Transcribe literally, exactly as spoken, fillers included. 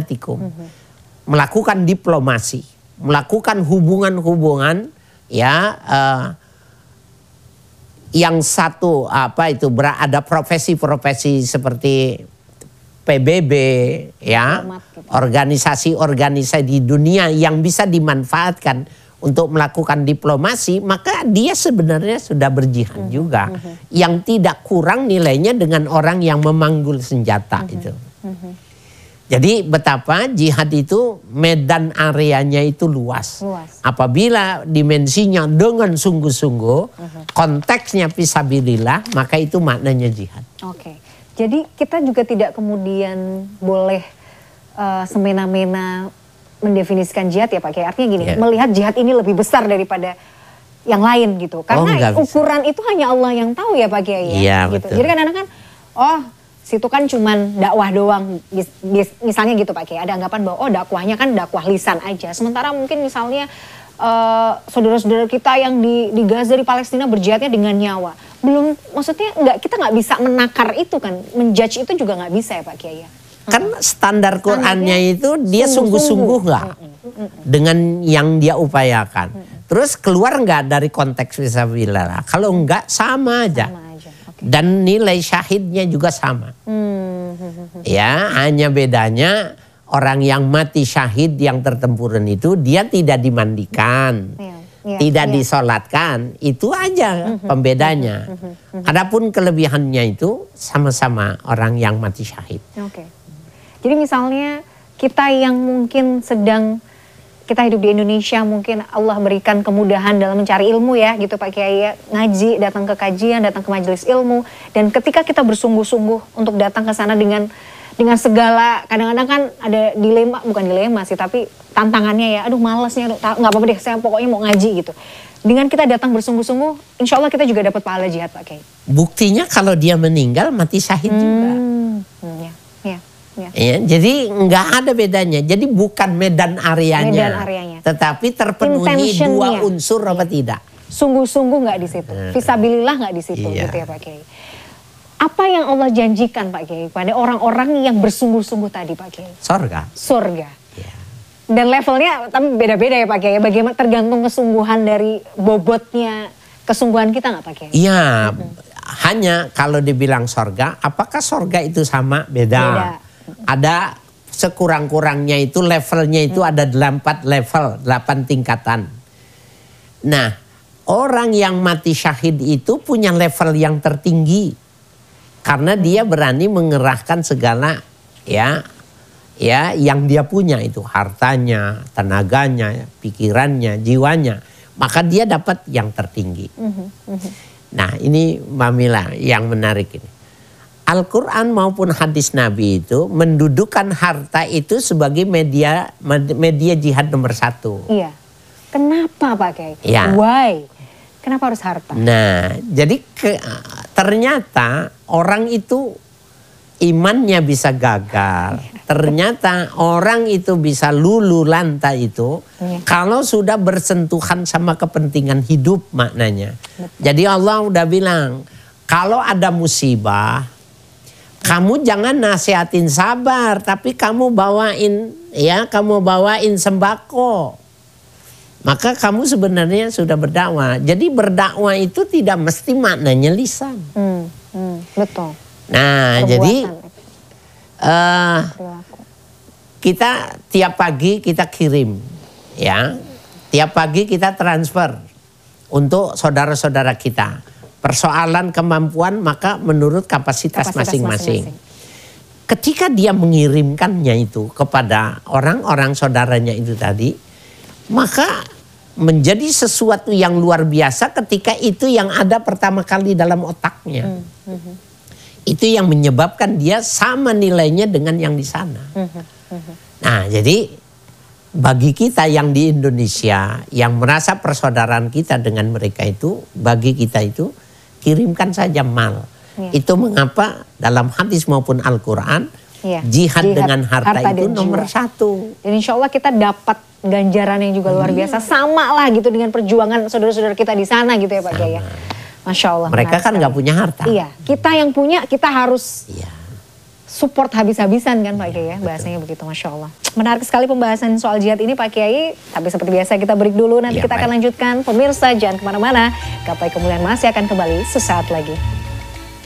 diplomatikum. Mm-hmm. Melakukan diplomasi, melakukan hubungan-hubungan ya uh, yang satu apa itu berada profesi-profesi seperti P B B ya, organisasi-organisasi di dunia yang bisa dimanfaatkan untuk melakukan diplomasi, maka dia sebenarnya sudah berjihad mm-hmm. juga. Mm-hmm. Yang tidak kurang nilainya dengan orang yang memanggul senjata mm-hmm. itu. Mm-hmm. Jadi betapa jihad itu medan areanya itu luas. luas. Apabila dimensinya dengan sungguh-sungguh, uh-huh. konteksnya fisabilillah, maka itu maknanya jihad. Oke, jadi kita juga tidak kemudian boleh uh, semena-mena mendefinisikan jihad ya Pak Kiai. Artinya gini, yeah. melihat jihad ini lebih besar daripada yang lain gitu. Karena oh, ukuran itu hanya Allah yang tahu ya Pak Kiai ya. Yeah, gitu. betul. Jadi kadang-kadang kan, oh situ kan cuman dakwah doang, misalnya gitu Pak Kiai. Ada anggapan bahwa oh dakwahnya kan dakwah lisan aja. Sementara mungkin misalnya uh, saudara-saudara kita yang di, di Gaza, di Palestina berjihadnya dengan nyawa. Belum, maksudnya nggak, kita nggak bisa menakar itu kan, menjudge itu juga nggak bisa ya Pak Kiai ya. Kan standar Qur'annya itu dia sungguh-sungguh nggak dengan yang dia upayakan. Terus keluar nggak dari konteks fisabilillah? Kalau nggak sama aja. Sama. Dan nilai syahidnya juga sama. Hmm. Ya, hanya bedanya orang yang mati syahid yang tertempuran itu dia tidak dimandikan, ya, ya, tidak ya. disolatkan. Itu aja hmm. pembedanya. Hmm. Hmm. Adapun kelebihannya itu sama-sama orang yang mati syahid. Oke. Jadi misalnya kita yang mungkin sedang kita hidup di Indonesia, mungkin Allah berikan kemudahan dalam mencari ilmu ya gitu Pak Kiai, ngaji, datang ke kajian, datang ke majelis ilmu, dan ketika kita bersungguh-sungguh untuk datang ke sana dengan dengan segala, kadang-kadang kan ada dilema, bukan dilema sih, tapi tantangannya ya, aduh malesnya, aduh, nggak apa-apa deh, saya pokoknya mau ngaji gitu. Dengan kita datang bersungguh-sungguh, insya Allah kita juga dapat pahala jihad Pak Kiai. Buktinya kalau dia meninggal mati syahid hmm. juga. Hmm, ya. Ya. Ya, jadi nggak ada bedanya. Jadi bukan medan areanya, medan areanya. Tetapi terpenuhi dua unsur apa tidak. Sungguh-sungguh nggak di situ, hmm. fisabilillah nggak di situ, iya. gitu ya Pak Kiai. Apa yang Allah janjikan Pak Kiai pada orang-orang yang bersungguh-sungguh tadi Pak Kiai? Surga. Surga. Ya. Dan levelnya tapi beda-beda ya Pak Kiai. Bagaimana tergantung kesungguhan dari bobotnya kesungguhan kita nggak Pak Kiai? Iya. Hmm. Hanya kalau dibilang surga, apakah surga itu sama? Beda. Beda. Ada sekurang-kurangnya itu levelnya itu hmm. ada empat level, delapan tingkatan. Nah, orang yang mati syahid itu punya level yang tertinggi. Karena hmm. dia berani mengerahkan segala ya ya yang dia punya itu, hartanya, tenaganya, pikirannya, jiwanya. Maka dia dapat yang tertinggi. Hmm. Hmm. Nah, ini Mbak Mila yang menarik ini. Al-Quran maupun hadis Nabi itu mendudukan harta itu sebagai media media jihad nomor satu. Iya. Kenapa Pak Kiai? Ya. Why? Kenapa harus harta? Nah, jadi ke, ternyata orang itu imannya bisa gagal. Ternyata orang itu bisa lulu lantai itu ya. Kalau sudah bersentuhan sama kepentingan hidup maknanya. Betul. Jadi Allah udah bilang, kalau ada musibah, kamu jangan nasihatin sabar, tapi kamu bawain ya, kamu bawain sembako. Maka kamu sebenarnya sudah berdakwah. Jadi berdakwah itu tidak mesti maknanya lisan. Hmm, hmm, betul. Nah, perbuatan. Jadi uh, kita tiap pagi kita kirim, ya, tiap pagi kita transfer untuk saudara-saudara kita. Persoalan kemampuan maka menurut kapasitas masing-masing. Ketika dia mengirimkannya itu kepada orang-orang saudaranya itu tadi, maka menjadi sesuatu yang luar biasa ketika itu yang ada pertama kali dalam otaknya. Hmm. Hmm. Itu yang menyebabkan dia sama nilainya dengan yang di sana. Hmm. Hmm. Nah, jadi bagi kita yang di Indonesia yang merasa persaudaraan kita dengan mereka itu, bagi kita itu kirimkan saja mal. Ya. Itu mengapa dalam hadis maupun Al-Quran ya. jihad, jihad dengan harta, harta itu nomor jiwa. satu. Dan insya Allah kita dapat ganjaran yang juga luar biasa. Sama lah gitu dengan perjuangan saudara-saudara kita di sana gitu ya Pak Kiai. Masya Allah. Mereka kan nggak punya harta. Iya, kita yang punya kita harus iya. support habis-habisan kan Pak Kiai ya, bahasanya begitu, Masya Allah. Menarik sekali pembahasan soal jihad ini Pak Kiai, tapi seperti biasa kita break dulu, nanti Ya, kita baik. akan lanjutkan. Pemirsa jangan kemana-mana, Gapai Kemuliaan masih akan kembali sesaat lagi.